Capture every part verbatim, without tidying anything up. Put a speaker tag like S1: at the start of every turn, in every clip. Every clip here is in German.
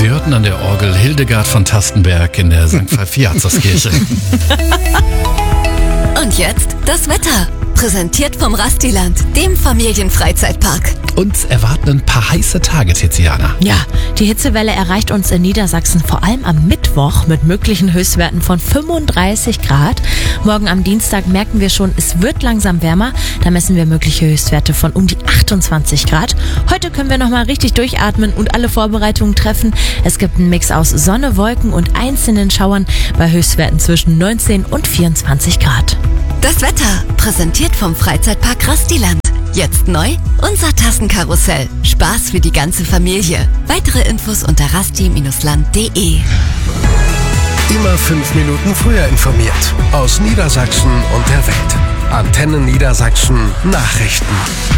S1: Sie hörten an der Orgel Hildegard von Tastenberg in der Sankt Pfalfiazerskirche.
S2: Und jetzt das Wetter. Präsentiert vom Rastiland, dem Familienfreizeitpark.
S1: Uns erwarten ein paar heiße Tage, Tiziana.
S3: Ja, die Hitzewelle erreicht uns in Niedersachsen vor allem am Mittwoch mit möglichen Höchstwerten von fünfunddreißig Grad. Morgen am Dienstag merken wir schon, es wird langsam wärmer. Da messen wir mögliche Höchstwerte von um die achtundzwanzig Grad. Heute können wir nochmal richtig durchatmen und alle Vorbereitungen treffen. Es gibt einen Mix aus Sonne, Wolken und einzelnen Schauern bei Höchstwerten zwischen neunzehn und vierundzwanzig Grad.
S2: Das Wetter, präsentiert vom Freizeitpark Rastiland. Jetzt neu, unser Tassenkarussell. Spaß für die ganze Familie. Weitere Infos unter rasti Bindestrich land punkt de.
S4: Immer fünf Minuten früher informiert. Aus Niedersachsen und der Welt. Antenne Niedersachsen Nachrichten.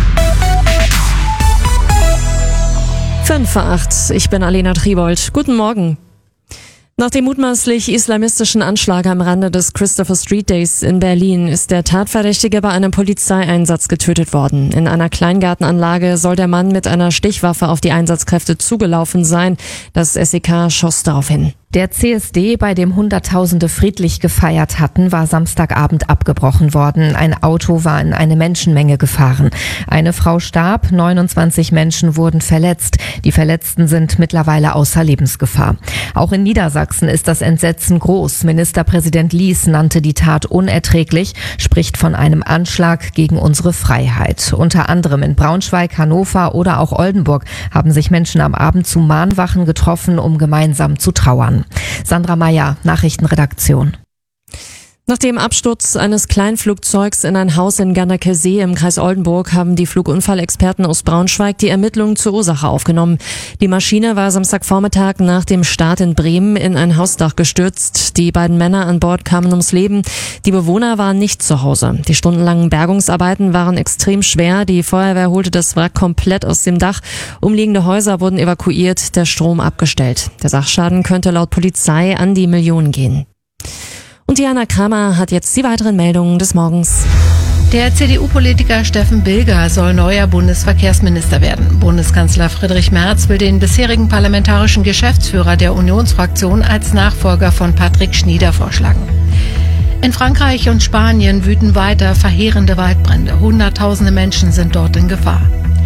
S5: fünf vor acht. Ich bin Alena Tribold. Guten Morgen. Nach dem mutmaßlich islamistischen Anschlag am Rande des Christopher Street Days in Berlin ist der Tatverdächtige bei einem Polizeieinsatz getötet worden. In einer Kleingartenanlage soll der Mann mit einer Stichwaffe auf die Einsatzkräfte zugelaufen sein. Das S E K schoss daraufhin.
S6: Der C S D, bei dem Hunderttausende friedlich gefeiert hatten, war Samstagabend abgebrochen worden. Ein Auto war in eine Menschenmenge gefahren. Eine Frau starb, neunundzwanzig Menschen wurden verletzt. Die Verletzten sind mittlerweile außer Lebensgefahr. Auch in Niedersachsen ist das Entsetzen groß. Ministerpräsident Lies nannte die Tat unerträglich, spricht von einem Anschlag gegen unsere Freiheit. Unter anderem in Braunschweig, Hannover oder auch Oldenburg haben sich Menschen am Abend zu Mahnwachen getroffen, um gemeinsam zu trauern. Sandra Meyer, Nachrichtenredaktion.
S5: Nach dem Absturz eines Kleinflugzeugs in ein Haus in Gernecke-See im Kreis Oldenburg haben die Flugunfallexperten aus Braunschweig die Ermittlungen zur Ursache aufgenommen. Die Maschine war Samstagvormittag nach dem Start in Bremen in ein Hausdach gestürzt. Die beiden Männer an Bord kamen ums Leben. Die Bewohner waren nicht zu Hause. Die stundenlangen Bergungsarbeiten waren extrem schwer. Die Feuerwehr holte das Wrack komplett aus dem Dach. Umliegende Häuser wurden evakuiert, der Strom abgestellt. Der Sachschaden könnte laut Polizei an die Millionen gehen. Und Diana Kramer hat jetzt die weiteren Meldungen des Morgens.
S7: Der C D U-Politiker Steffen Bilger soll neuer Bundesverkehrsminister werden. Bundeskanzler Friedrich Merz will den bisherigen parlamentarischen Geschäftsführer der Unionsfraktion als Nachfolger von Patrick Schnieder vorschlagen. In Frankreich und Spanien wüten weiter verheerende Waldbrände. Hunderttausende Menschen sind dort in Gefahr.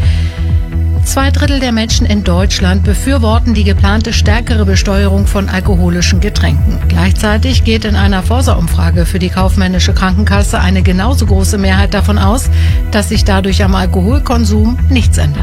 S7: Zwei Drittel der Menschen in Deutschland befürworten die geplante stärkere Besteuerung von alkoholischen Getränken. Gleichzeitig geht in einer Forsa-Umfrage für die kaufmännische Krankenkasse eine genauso große Mehrheit davon aus, dass sich dadurch am Alkoholkonsum nichts ändert.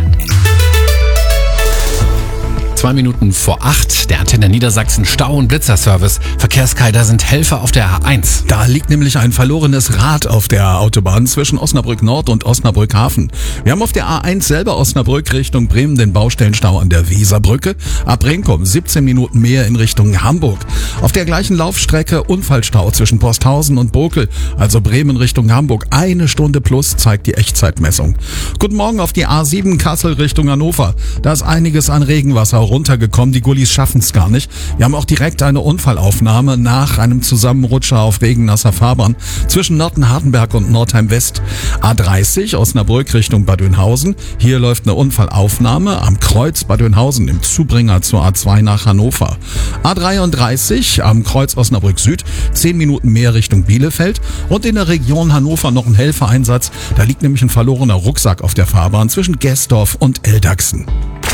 S1: Zwei Minuten vor acht, der Antenne Niedersachsen Stau- und Blitzerservice. Verkehrssky, da sind Helfer auf der A eins.
S8: Da liegt nämlich ein verlorenes Rad auf der Autobahn zwischen Osnabrück Nord und Osnabrück Hafen. Wir haben auf der A eins selber Osnabrück Richtung Bremen den Baustellenstau an der Weserbrücke. Ab Brinkum siebzehn Minuten mehr in Richtung Hamburg. Auf der gleichen Laufstrecke Unfallstau zwischen Posthausen und Bokel, also Bremen Richtung Hamburg. Eine Stunde plus zeigt die Echtzeitmessung. Guten Morgen auf die A sieben Kassel Richtung Hannover. Da ist einiges an Regenwasser runtergekommen. Die Gullis schaffen es gar nicht. Wir haben auch direkt eine Unfallaufnahme nach einem Zusammenrutscher auf regennasser Fahrbahn zwischen Nottenhardenberg und Nordheim West. A dreißig Osnabrück Richtung Bad Oeynhausen. Hier läuft eine Unfallaufnahme am Kreuz Bad Oeynhausen im Zubringer zur A zwei nach Hannover. A dreiunddreißig am Kreuz Osnabrück Süd. zehn Minuten mehr Richtung Bielefeld. Und in der Region Hannover noch ein Helfereinsatz. Da liegt nämlich ein verlorener Rucksack auf der Fahrbahn zwischen Gesdorf und Eldachsen.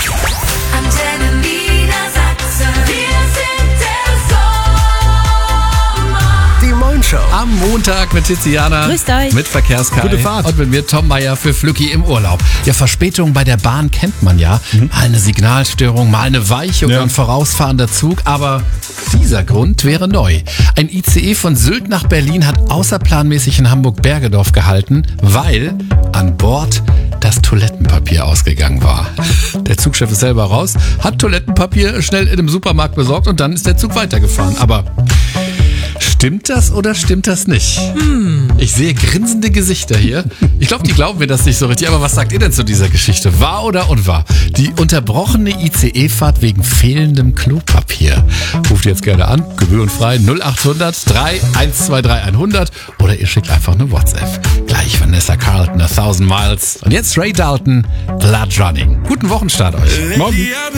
S1: Am Montag mit Tiziana,
S3: Grüßt euch.
S1: mit Verkehrssky.
S8: Gute Fahrt.
S1: Und mit mir Tom Meyer für Flücki im Urlaub. Ja, Verspätung bei der Bahn kennt man ja. Mhm. Mal eine Signalstörung, mal eine Weichung, ja. Ein vorausfahrender Zug. Aber dieser Grund wäre neu. Ein I C E von Sylt nach Berlin hat außerplanmäßig in Hamburg-Bergedorf gehalten, weil an Bord das Toilettenpapier ausgegangen war. Der Zugchef ist selber raus, hat Toilettenpapier schnell in einem Supermarkt besorgt und dann ist der Zug weitergefahren. Aber stimmt das oder stimmt das nicht? Hm. Ich sehe grinsende Gesichter hier. Ich glaube, die glauben mir das nicht so richtig. Aber was sagt ihr denn zu dieser Geschichte? Wahr oder unwahr? Die unterbrochene I C E-Fahrt wegen fehlendem Klopapier. Ruft jetzt gerne an, gebührenfrei null acht hundert drei eins zwei drei hundert oder ihr schickt einfach eine WhatsApp. Gleich Vanessa Carlton, A Thousand Miles. Und jetzt Ray Dalton, Blood Running. Guten Wochenstart euch.
S8: Morgen.